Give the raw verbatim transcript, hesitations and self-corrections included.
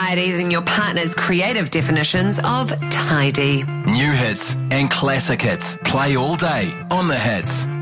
variety than your partner's creative definitions of tidy. New hits and classic hits play all day on The Hits.